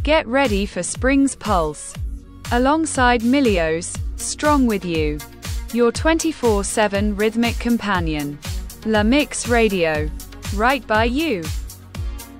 Get ready for spring's pulse. Alongside Milios, strong with you. Your 24/7 rhythmic companion. La Mix Radio. Right by you.